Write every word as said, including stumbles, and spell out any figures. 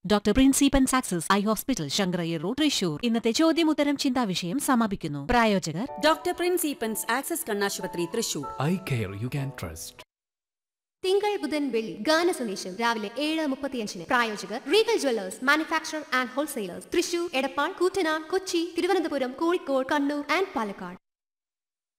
Doctor പ്രിൻസിപ്പൻ സാക്സസ് eye hospital Sankara Iyer road Thrissur. ഇന്നത്തെ ചോദ്യമുത്തരം ചിന്താവിഷയം സമാപിക്കുന്നു. പ്രായോജകർ ഡോക്ടർ പ്രിൻസിപ്പൻസ് ആക്സസ് കണ്ണാശുപത്രി Thrissur. Eye care you can trust. തിങ്കൾ ബുധൻ വെള്ളി ഗാന സന്ദേശം രാവിലെ ഏഴ് മുപ്പത്തിയഞ്ചിന്. പ്രായോജകർ Regal Jewellers manufacture and wholesalers Thrissur, Edappal, Koottanad, Kochi, Thiruvananthapuram, Kozhikode, Kannur and Palakkad.